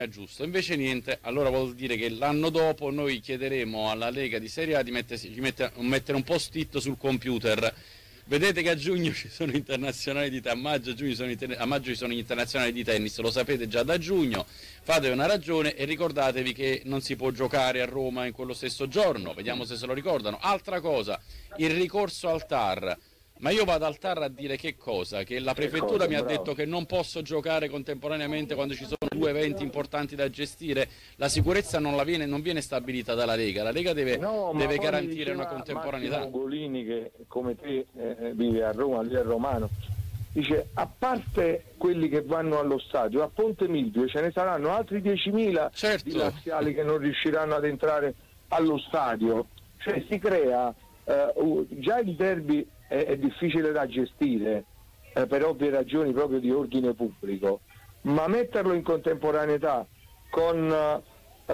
è giusto, invece niente. Allora vuol dire che l'anno dopo noi chiederemo alla Lega di Serie A di mettere un post-it sul computer. Vedete che a giugno ci sono internazionali di tennis, a maggio ci sono gli internazionali di tennis, lo sapete già da giugno, fatevi una ragione e ricordatevi che non si può giocare a Roma in quello stesso giorno, vediamo se lo ricordano. Altra cosa, il ricorso al TAR. Ma io vado al TAR a dire che cosa? Che la prefettura mi ha detto che non posso giocare contemporaneamente quando ci sono due eventi importanti da gestire. La sicurezza non viene stabilita dalla Lega. La Lega deve garantire una contemporaneità. Massimo Ugolini, che come te vive a Roma, lui è romano, dice: a parte quelli che vanno allo stadio, a Ponte Milvio ce ne saranno altri 10.000 di laziali che non riusciranno ad entrare allo stadio. Cioè si crea già il derby è difficile da gestire per ovvie ragioni proprio di ordine pubblico, ma metterlo in contemporaneità con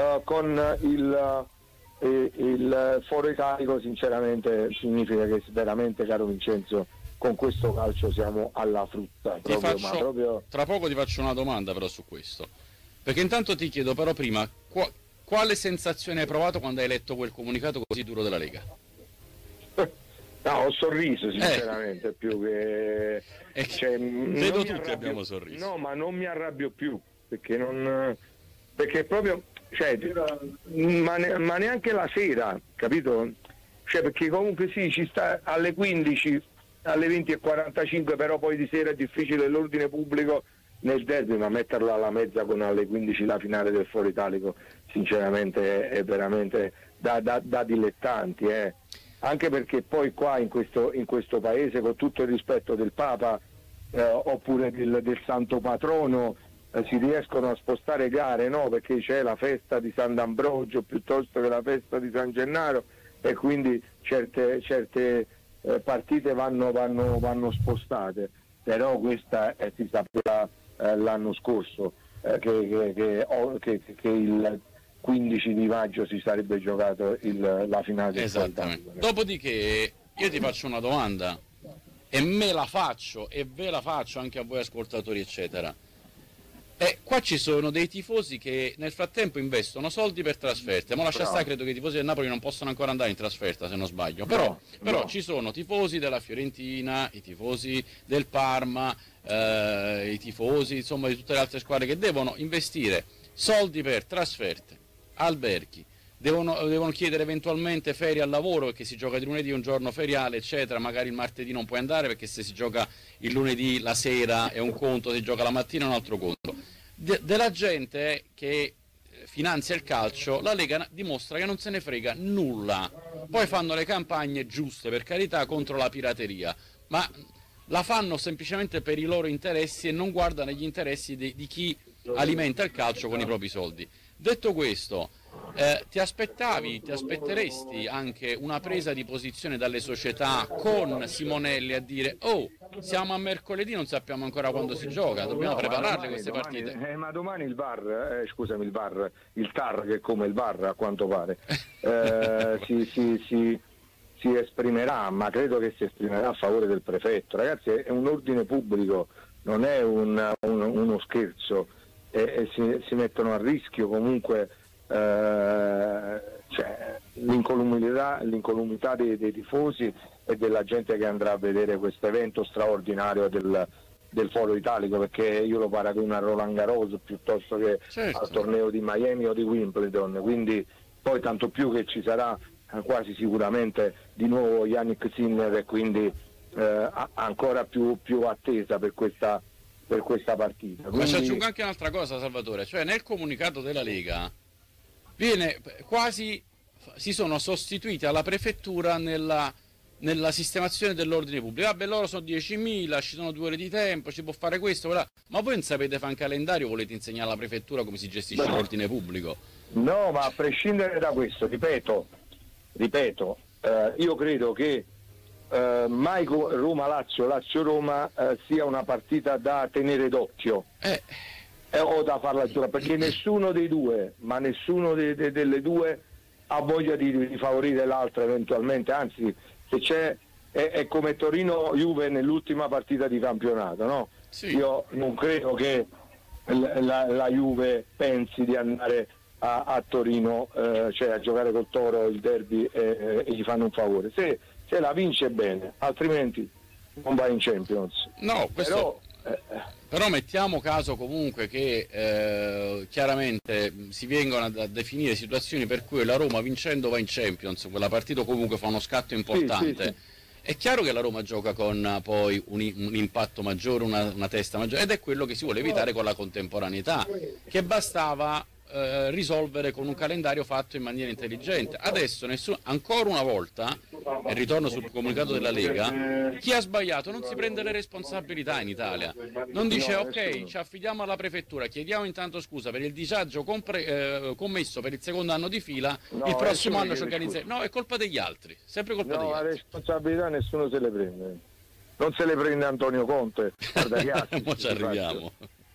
il foro italico sinceramente significa che veramente, caro Vincenzo, con questo calcio siamo alla frutta. Tra poco ti faccio una domanda però su questo, perché intanto ti chiedo però prima quale sensazione hai provato quando hai letto quel comunicato così duro della Lega? No, ho sorriso sinceramente, più che vedo tutti abbiamo sorriso. No, ma non mi arrabbio più, perché proprio, cioè, ma neanche la sera, capito? Cioè, perché comunque sì, ci sta alle 15, alle 20:45, però poi di sera è difficile l'ordine pubblico nel derby, ma metterla alla mezza con alle 15 la finale del Foro Italico sinceramente è veramente da dilettanti, anche perché poi qua in questo paese, con tutto il rispetto del Papa oppure del Santo Patrono, si riescono a spostare gare, no? Perché c'è la festa di Sant'Ambrogio piuttosto che la festa di San Gennaro, e quindi certe partite vanno spostate. Però questa si sapeva l'anno scorso che il 15 di maggio si sarebbe giocato la finale del Esattamente. Dopodiché io ti faccio una domanda e me la faccio e ve la faccio anche a voi ascoltatori eccetera. Qua ci sono dei tifosi che nel frattempo investono soldi per trasferte, ma lascia stare, credo che i tifosi del Napoli non possano ancora andare in trasferta se non sbaglio, però ci sono tifosi della Fiorentina, i tifosi del Parma, i tifosi insomma di tutte le altre squadre che devono investire soldi per trasferte, alberghi, devono chiedere eventualmente ferie al lavoro perché si gioca di lunedì un giorno feriale eccetera, magari il martedì non puoi andare perché se si gioca il lunedì la sera è un conto, se si gioca la mattina è un altro conto. Della gente che finanzia il calcio la Lega dimostra che non se ne frega nulla, poi fanno le campagne giuste per carità contro la pirateria, ma la fanno semplicemente per i loro interessi e non guardano gli interessi di chi alimenta il calcio con i propri soldi. Detto questo, ti aspetteresti anche una presa di posizione dalle società con Simonelli a dire: oh, siamo a mercoledì, non sappiamo ancora quando si gioca, dobbiamo prepararle queste partite. Ma domani il VAR, il TAR, che è come il VAR a quanto pare, si esprimerà, ma credo che si esprimerà a favore del prefetto. Ragazzi, è un ordine pubblico, non è uno scherzo, e si mettono a rischio comunque l'incolumità dei tifosi e della gente che andrà a vedere questo evento straordinario del Foro Italico, perché io lo paragono a Roland Garros piuttosto che al torneo di Miami o di Wimbledon, quindi poi tanto più che ci sarà quasi sicuramente di nuovo Yannick Sinner, e quindi ancora più attesa per questa partita. Quindi... Ma ci aggiungo anche un'altra cosa, Salvatore, cioè nel comunicato della Lega viene quasi, si sono sostituiti alla prefettura nella sistemazione dell'ordine pubblico. Vabbè, loro sono 10.000, ci sono 2 ore di tempo, ci può fare questo, quella. Ma voi non sapete fare un calendario, volete insegnare alla prefettura come si gestisce l'ordine pubblico? No, ma a prescindere da questo, ripeto, io credo che mai Roma-Lazio, Lazio-Roma sia una partita da tenere d'occhio o da farla giocare, perché nessuno dei due, ma nessuno delle due ha voglia di favorire l'altra eventualmente, anzi se c'è è come Torino-Juve nell'ultima partita di campionato, no? Sì. Io non credo che la Juve pensi di andare a Torino, cioè a giocare col Toro il derby e gli fanno un favore. Se la vince bene, altrimenti non va in Champions. No, questo... Però mettiamo caso comunque che chiaramente si vengono a definire situazioni per cui la Roma vincendo va in Champions, quella partita comunque fa uno scatto importante. Sì. È chiaro che la Roma gioca con poi un impatto maggiore, una testa maggiore, ed è quello che si vuole evitare con la contemporaneità, che bastava risolvere con un calendario fatto in maniera intelligente. Adesso ancora una volta, e ritorno sul comunicato della Lega, chi ha sbagliato non si prende le responsabilità in Italia, non dice ok, ci affidiamo alla prefettura, chiediamo intanto scusa per il disagio commesso per il secondo anno di fila, il prossimo anno ci organizziamo. No, è colpa degli altri, sempre colpa degli altri. La responsabilità nessuno se le prende, non se le prende Antonio Conte, guarda che altri. Ci arriviamo.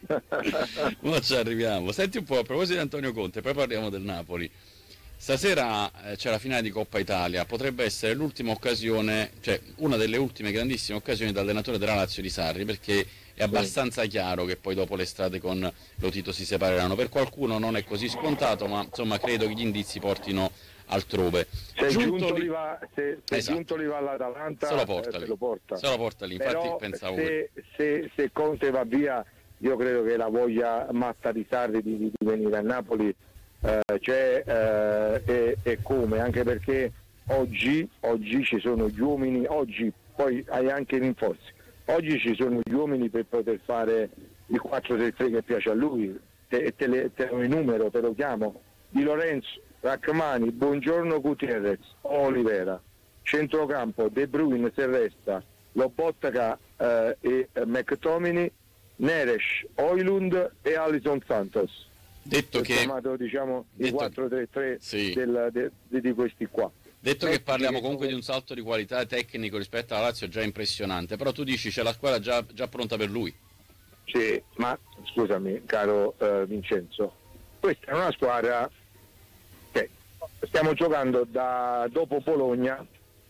Ma ci arriviamo. Senti un po', a proposito di Antonio Conte, poi parliamo del Napoli. Stasera c'è la finale di Coppa Italia, potrebbe essere l'ultima occasione, cioè una delle ultime grandissime occasioni da allenatore della Lazio di Sarri, perché è abbastanza chiaro che poi dopo le strade con Lotito si separeranno. Per qualcuno non è così scontato, ma insomma credo che gli indizi portino altrove. Se Giuntoli va all'Atalanta, se lo porta lì. Infatti però pensavo se Conte va via, io credo che la voglia matta di Sarri di venire a Napoli c'è, e come, anche perché oggi ci sono gli uomini, oggi poi hai anche i rinforzi, oggi ci sono gli uomini per poter fare il 4-3-3 che piace a lui, te lo enumero, te lo chiamo: Di Lorenzo, Rachmani, Buongiorno, Gutierrez, Olivera, centrocampo De Bruyne se resta, Lobotka e McTominay, Neres, Højlund e Alisson Santos. Detto che chiamato, diciamo, il 4-3-3 sì, di questi qua. Detto che parliamo comunque di un salto di qualità tecnico rispetto alla Lazio già impressionante, però tu dici c'è la squadra già pronta per lui. Sì, ma scusami caro Vincenzo, questa è una squadra che stiamo giocando dopo Bologna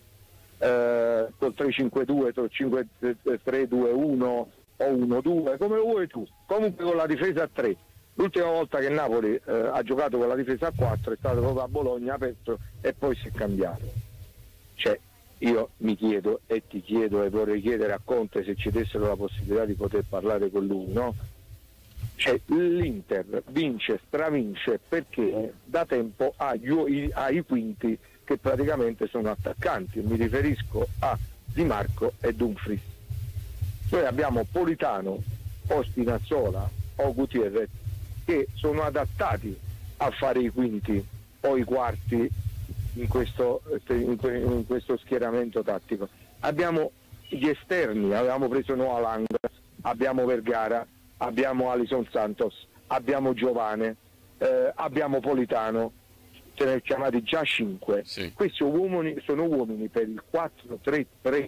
col 3-5-2, col 5-3-2-1 o 1-2, come vuoi tu, comunque con la difesa a 3. L'ultima volta che Napoli ha giocato con la difesa a 4 è stato proprio a Bologna aperto e poi si è cambiato. Cioè, io mi chiedo e ti chiedo e vorrei chiedere a Conte se ci dessero la possibilità di poter parlare con lui, no? Cioè, l'Inter stravince perché da tempo ha i quinti che praticamente sono attaccanti. Mi riferisco a Di Marco e Dumfries. Noi abbiamo Politano o Spinazzola o Gutierrez che sono adattati a fare i quinti o i quarti in questo schieramento tattico. Abbiamo gli esterni, avevamo preso Noah Lang, abbiamo Vergara, abbiamo Alisson Santos, abbiamo Giovane, abbiamo Politano, ce ne chiamati già 5. Sì. Questi sono uomini per il 4-3-3.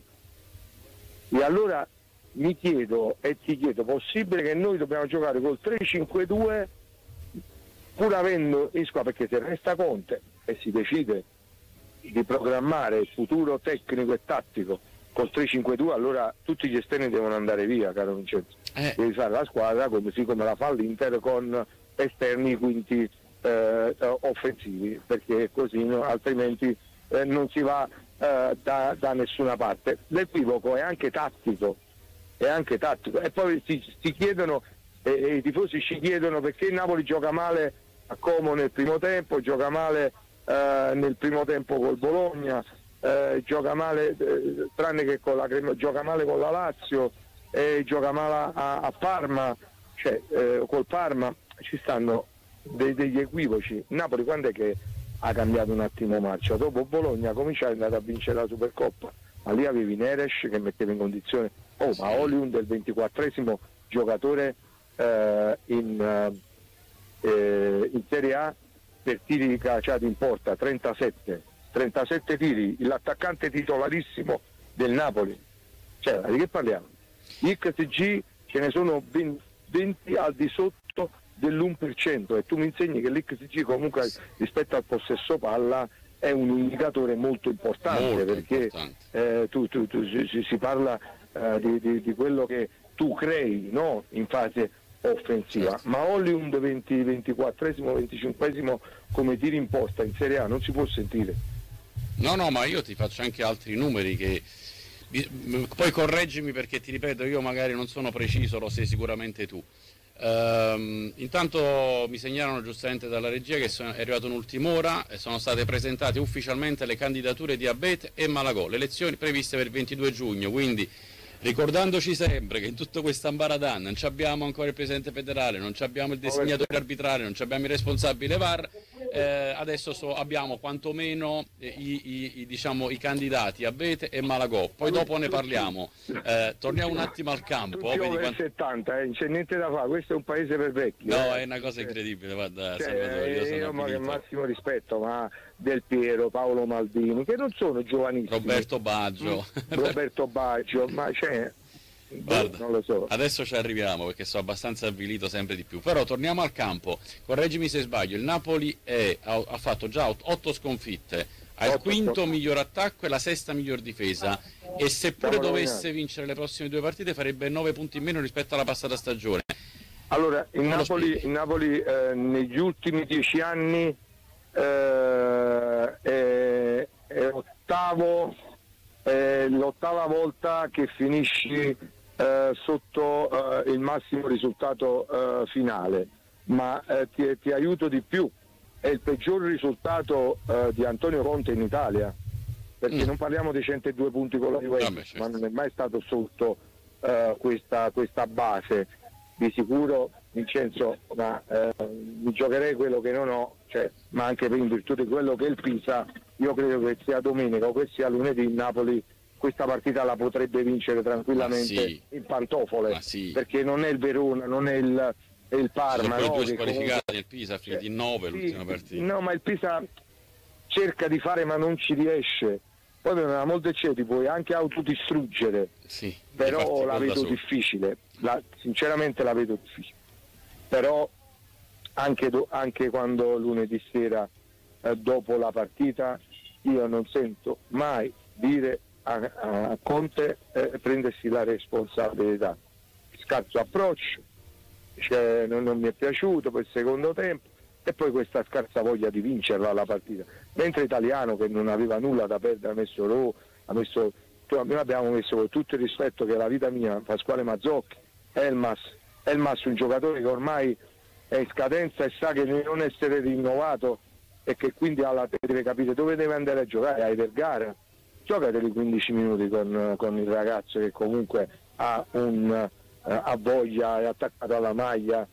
E allora mi chiedo e ti chiedo, possibile che noi dobbiamo giocare col 3-5-2 pur avendo perché se resta Conte e si decide di programmare il futuro tecnico e tattico col 3-5-2, allora tutti gli esterni devono andare via, caro Vincenzo. Devi fare la squadra come la fa l'Inter, con esterni quinti offensivi, perché così altrimenti non si va da nessuna parte. L'equivoco è anche tattico, e poi si chiedono e i tifosi ci chiedono perché il Napoli gioca male a Como nel primo tempo, gioca male nel primo tempo col Bologna, gioca male tranne che gioca male con la Lazio, gioca male a Parma, cioè col Parma ci stanno degli equivoci. Napoli quando è che ha cambiato un attimo marcia? Dopo Bologna comincia ad andare a vincere la Supercoppa, ma lì avevi Neres che metteva in condizione ma Højlund del 24esimo giocatore in Serie A per tiri calciati in porta, 37 tiri, l'attaccante titolarissimo del Napoli. Cioè, di che parliamo? XG ce ne sono 20 al di sotto dell'1%, e tu mi insegni che l'XG comunque rispetto al possesso palla è un indicatore molto importante, perché si parla di quello che tu crei, no? in fase offensiva, certo. ma Hollywood 24esimo, 25esimo come tiri in posta in Serie A non si può sentire. No, ma io ti faccio anche altri numeri che poi correggimi, perché ti ripeto, io magari non sono preciso, lo sei sicuramente tu. Intanto mi segnalano giustamente dalla regia che è arrivato un'ultima ora e sono state presentate ufficialmente le candidature di Abete e Malagò, le elezioni previste per il 22 giugno, quindi ricordandoci sempre che in tutta questa ambaradan non abbiamo ancora il presidente federale, non abbiamo il designatore arbitrale, non abbiamo il responsabile VAR, adesso abbiamo quantomeno i candidati Abete e Malagò, poi dopo ne parliamo. Torniamo un attimo al campo. Tutti over 70, c'è niente da fare, questo è un paese per vecchi. No, è una cosa incredibile, guarda, Salvatore, io ho il massimo rispetto, ma Del Piero, Paolo Maldini, che non sono giovanissimi. Roberto Baggio, ma guarda, non lo so. Adesso ci arriviamo perché sono abbastanza avvilito sempre di più. Però torniamo al campo, correggimi se sbaglio, il Napoli ha fatto già 8 sconfitte, ha il quinto miglior attacco e la sesta miglior difesa, e seppure dovesse vincere le prossime 2 partite farebbe 9 punti in meno rispetto alla passata stagione. Allora, il Napoli negli ultimi 10 anni è l'ottava volta che finisci sotto il massimo risultato finale, ma ti aiuto di più, è il peggior risultato di Antonio Conte in Italia, perché non parliamo dei 102 punti con la Juventus, certo. Ma non è mai stato sotto questa base. Di sicuro, Vincenzo, ma mi giocherei quello che non ho, ma anche in virtù di quello che è il Pisa, io credo che sia domenica o che sia lunedì il Napoli questa partita la potrebbe vincere tranquillamente in pantofole, perché non è il Verona, non è il Parma. Sono due squalificati nel Pisa, finiti in 9 l'ultima partita. No, ma il Pisa cerca di fare ma non ci riesce. Poi per una molta ti puoi anche autodistruggere, però la vedo difficile, sinceramente la vedo difficile. Però anche quando lunedì sera dopo la partita io non sento mai dire a Conte prendersi la responsabilità. Scarso approccio, non mi è piaciuto per il secondo tempo, e poi questa scarsa voglia di vincerla la partita, mentre Italiano, che non aveva nulla da perdere, noi abbiamo messo, con tutto il rispetto che è la vita mia, Pasquale Mazzocchi, Elmas un giocatore che ormai è in scadenza e sa che non essere rinnovato e che quindi deve capire dove deve andare a giocare, ai Vergara, giocateli 15 minuti con il ragazzo che comunque ha voglia, è attaccato alla maglia,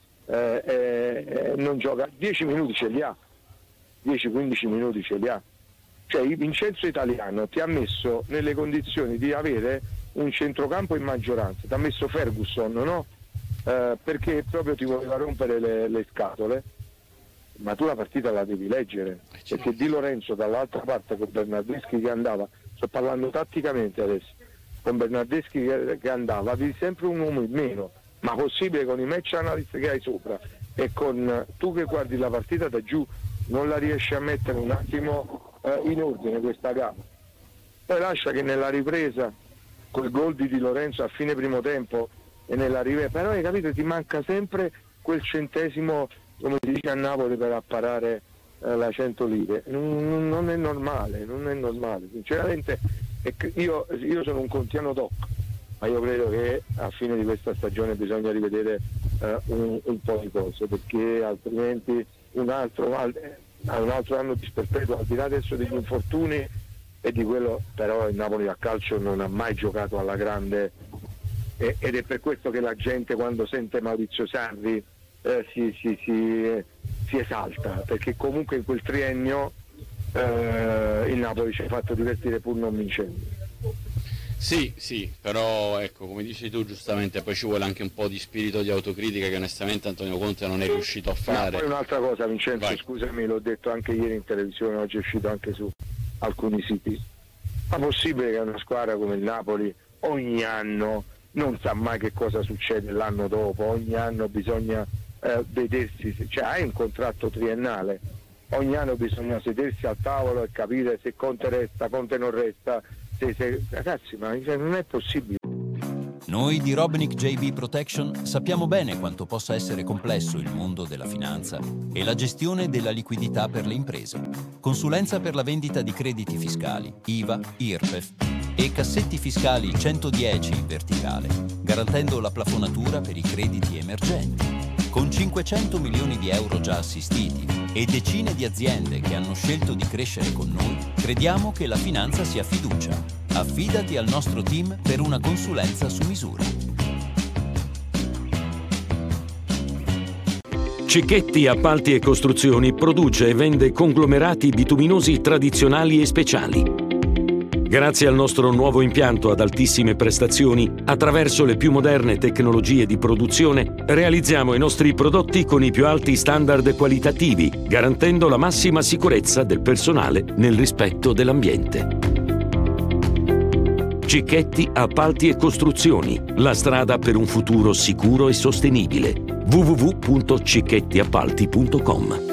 non gioca, 10 minuti ce li ha, 10-15 minuti ce li ha. Cioè Vincenzo Italiano ti ha messo nelle condizioni di avere un centrocampo in maggioranza, ti ha messo Ferguson, no? Perché proprio ti voleva rompere le scatole, ma tu la partita la devi leggere, perché Di Lorenzo dall'altra parte con Bernardeschi che andava, sto parlando tatticamente adesso, con Bernardeschi che andava, avevi sempre un uomo in meno, ma possibile con i match analyst che hai sopra e con tu che guardi la partita da giù non la riesci a mettere un attimo in ordine questa gara. Poi lascia che nella ripresa col gol di Lorenzo a fine primo tempo e nella ripresa, però hai capito, ti manca sempre quel centesimo, come si dice a Napoli, per apparare la 100 lire. Non è normale, sinceramente. Io sono un contiano doc, ma io credo che a fine di questa stagione bisogna rivedere un po' di cose, perché altrimenti un altro anno di sperpetuo, al di là adesso degli infortuni e di quello, però il Napoli a calcio non ha mai giocato alla grande, ed è per questo che la gente quando sente Maurizio Sarri si esalta, perché comunque in quel triennio il Napoli ci ha fatto divertire pur non vincendo. Sì, però ecco, come dici tu giustamente, poi ci vuole anche un po' di spirito di autocritica che onestamente Antonio Conte non è riuscito a fare. Poi un'altra cosa, Vincenzo, Vai. Scusami, l'ho detto anche ieri in televisione, oggi è uscito anche su alcuni siti. Ma possibile che una squadra come il Napoli ogni anno non sa mai che cosa succede l'anno dopo, ogni anno bisogna vedersi, cioè hai un contratto triennale, ogni anno bisogna sedersi al tavolo e capire se Conte resta, Conte non resta, ragazzi, ma non è possibile. Noi di Robnik JB Protection sappiamo bene quanto possa essere complesso il mondo della finanza e la gestione della liquidità per le imprese. Consulenza per la vendita di crediti fiscali, IVA, IRPEF e cassetti fiscali 110 in verticale, garantendo la plafonatura per i crediti emergenti. Con 500 milioni di euro già assistiti e decine di aziende che hanno scelto di crescere con noi, crediamo che la finanza sia fiducia. Affidati al nostro team per una consulenza su misura. Cicchetti Appalti e Costruzioni produce e vende conglomerati bituminosi tradizionali e speciali. Grazie al nostro nuovo impianto ad altissime prestazioni, attraverso le più moderne tecnologie di produzione, realizziamo i nostri prodotti con i più alti standard qualitativi, garantendo la massima sicurezza del personale nel rispetto dell'ambiente. Cicchetti Appalti e Costruzioni, la strada per un futuro sicuro e sostenibile. www.cicchettiappalti.com.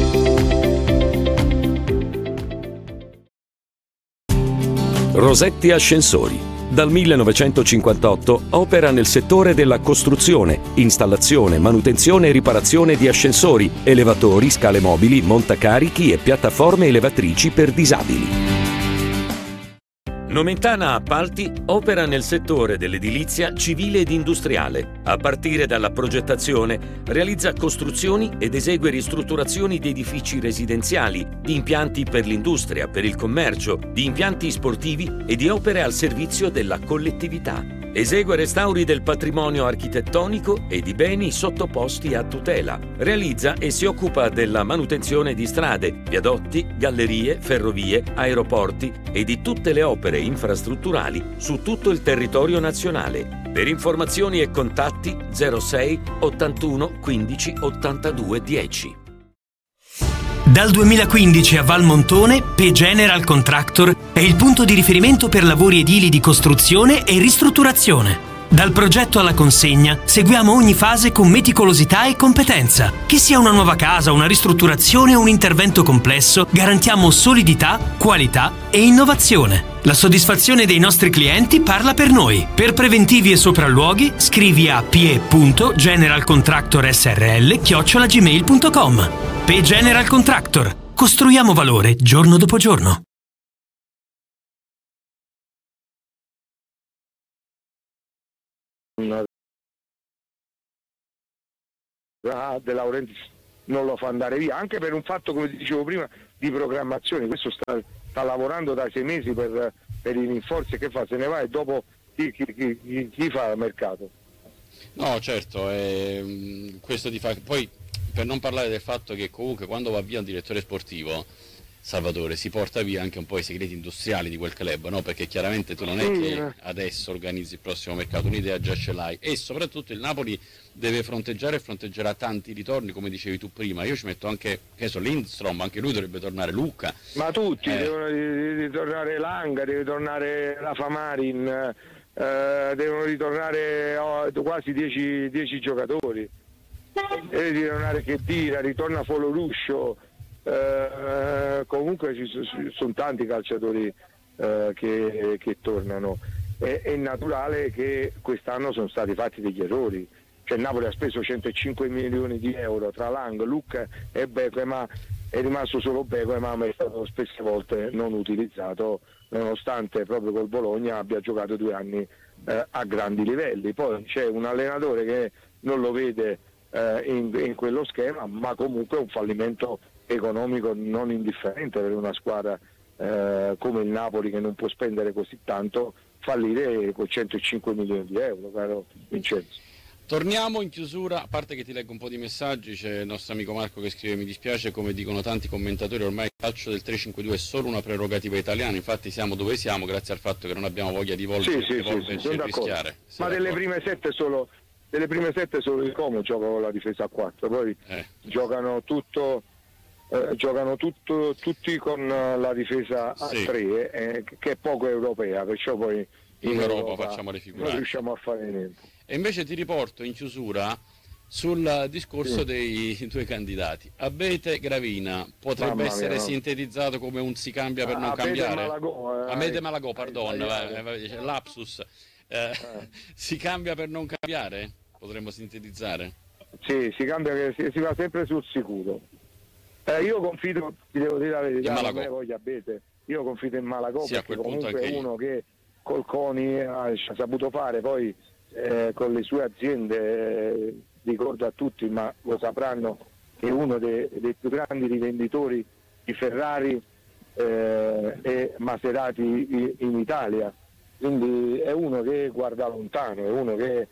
Rosetti Ascensori. Dal 1958 opera nel settore della costruzione, installazione, manutenzione e riparazione di ascensori, elevatori, scale mobili, montacarichi e piattaforme elevatrici per disabili. Nomentana Appalti opera nel settore dell'edilizia civile ed industriale. A partire dalla progettazione, realizza costruzioni ed esegue ristrutturazioni di edifici residenziali, di impianti per l'industria, per il commercio, di impianti sportivi e di opere al servizio della collettività. Esegue restauri del patrimonio architettonico e di beni sottoposti a tutela. Realizza e si occupa della manutenzione di strade, viadotti, gallerie, ferrovie, aeroporti e di tutte le opere infrastrutturali su tutto il territorio nazionale. Per informazioni e contatti 06 81 15 82 10. Dal 2015 a Valmontone, P General Contractor è il punto di riferimento per lavori edili di costruzione e ristrutturazione. Dal progetto alla consegna seguiamo ogni fase con meticolosità e competenza. Che sia una nuova casa, una ristrutturazione o un intervento complesso, garantiamo solidità, qualità e innovazione. La soddisfazione dei nostri clienti parla per noi. Per preventivi e sopralluoghi scrivi a pie.generalcontractorsrl@gmail.com. P General Contractor. Costruiamo valore giorno dopo giorno. De Laurentiis non lo fa andare via, anche per un fatto, come ti dicevo prima, di programmazione. Questo sta lavorando da 6 mesi per i rinforzi, che fa? Se ne va e dopo chi fa mercato? No, certo, questo ti fa. Poi, per non parlare del fatto che comunque quando va via un direttore sportivo, Salvatore, si porta via anche un po' i segreti industriali di quel club, no? Perché chiaramente tu non è che adesso organizzi il prossimo mercato, un'idea già ce l'hai, e soprattutto il Napoli deve fronteggiare e fronteggerà tanti ritorni, come dicevi tu prima. Io ci metto anche, che so, Lindstrom, anche lui dovrebbe tornare, Luca. Ma tutti, devono ritornare Langa, deve tornare Rafa Marin, devono ritornare quasi 10 giocatori, deve ritornare Khedira, ritorna Foloruscio. Comunque ci sono tanti calciatori che tornano. È naturale che quest'anno sono stati fatti degli errori, cioè Napoli ha speso 105 milioni di euro tra Lang, Lucca e Bequema, è rimasto solo Bequema, ma è stato spesse volte non utilizzato, nonostante proprio col Bologna abbia giocato 2 anni a grandi livelli. Poi c'è un allenatore che non lo vede in quello schema, ma comunque è un fallimento economico non indifferente per una squadra come il Napoli, che non può spendere così tanto, fallire con 105 milioni di euro, caro Vincenzo. Torniamo in chiusura, a parte che ti leggo un po' di messaggi. C'è il nostro amico Marco che scrive: mi dispiace, come dicono tanti commentatori, ormai il calcio del 3-5-2 è solo una prerogativa italiana, infatti siamo dove siamo grazie al fatto che non abbiamo voglia di evolverci e rischiare. Ma delle prime 7 solo il Como gioca con la difesa a 4, poi giocano tutti con la difesa a 3, che è poco europea, perciò poi in Europa facciamo le figurate, non riusciamo a fare niente. E invece ti riporto in chiusura sul discorso dei 2 candidati. Abete Gravina potrebbe essere sintetizzato come un si cambia per non cambiare. Amede Malagò, pardon, lapsus. Si cambia per non cambiare? Potremmo sintetizzare? Sì, si cambia, che si va sempre sul sicuro. Io confido, ti devo dire la verità, non me ne voglia bene. Io confido in Malagò, sì, perché comunque è uno che col CONI ha saputo fare, poi con le sue aziende, ricordo a tutti, ma lo sapranno, che è uno dei più grandi rivenditori di Ferrari e Maserati in Italia, quindi è uno che guarda lontano, è uno che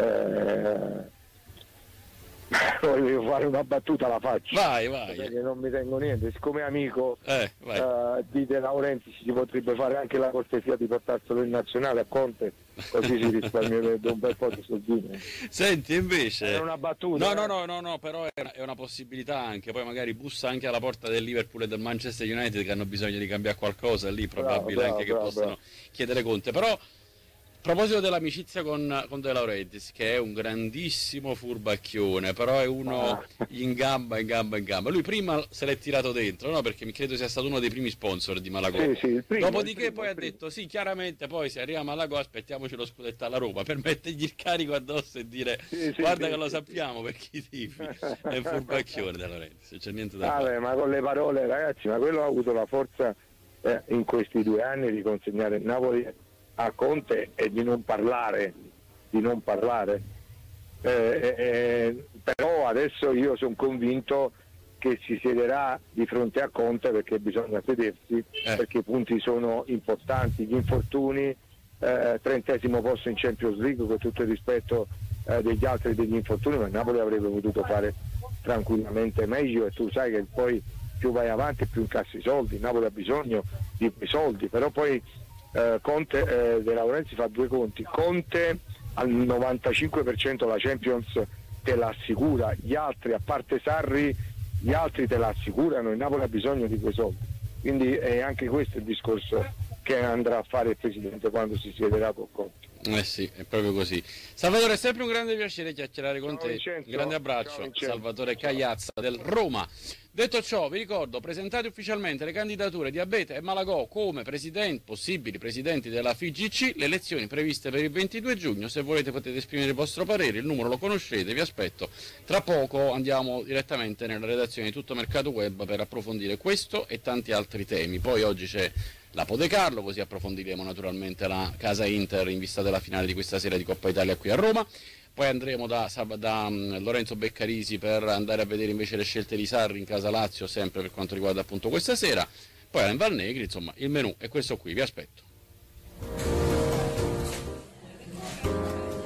voglio fare una battuta, la faccio, vai. Perché non mi tengo niente, siccome è amico di De Laurentiis, si potrebbe fare anche la cortesia di portarselo in nazionale a Conte, così si risparmierebbe un bel po' di soldini. Senti, invece è una battuta. No, però è una possibilità anche, poi magari bussa anche alla porta del Liverpool e del Manchester United che hanno bisogno di cambiare qualcosa, lì probabile anche che possano chiedere Conte. Però a proposito dell'amicizia con De Laurentiis, che è un grandissimo furbacchione, però è uno in gamba. Lui prima se l'è tirato dentro, no? Perché mi credo sia stato uno dei primi sponsor di Malagò. Sì, Dopodiché poi ha detto sì, chiaramente poi se arriva Malagò aspettiamoci lo scudetto alla Roma, per mettergli il carico addosso e dire guarda che lo sappiamo per chi tifi. È un furbacchione De Laurentiis, non c'è niente da fare. Ma con le parole, ragazzi, ma quello ha avuto la forza in questi 2 anni di consegnare il Napoli a Conte e di non parlare. Però adesso io sono convinto che si siederà di fronte a Conte, perché bisogna sedersi, perché i punti sono importanti, gli infortuni, 30° posto in Champions League, con tutto il rispetto degli altri degli infortuni, ma il Napoli avrebbe potuto fare tranquillamente meglio, e tu sai che poi più vai avanti più incassi i soldi, il Napoli ha bisogno di quei soldi, però poi Conte, De Laurentiis fa 2 conti. Conte al 95% la Champions te la assicura, gli altri, a parte Sarri, gli altri te la assicurano, il Napoli ha bisogno di quei soldi, quindi è anche questo il discorso che andrà a fare il Presidente quando si siederà con Conte. Sì, è proprio così. Salvatore, è sempre un grande piacere chiacchierare con te. Vincenzo. Un grande abbraccio. Salvatore Cagliazza del Roma. Detto ciò, vi ricordo, presentate ufficialmente le candidature di Abete e Malagò come possibili presidenti della FIGC, le elezioni previste per il 22 giugno. Se volete potete esprimere il vostro parere, il numero lo conoscete, vi aspetto. Tra poco andiamo direttamente nella redazione di Tutto Mercato Web per approfondire questo e tanti altri temi. Poi oggi c'è la Podecarlo, così approfondiremo naturalmente la casa Inter in vista della finale di questa sera di Coppa Italia qui a Roma. Poi andremo da Lorenzo Beccarisi per andare a vedere invece le scelte di Sarri in casa Lazio, sempre per quanto riguarda appunto questa sera. Poi Alain Valnegri, insomma il menù è questo qui, vi aspetto.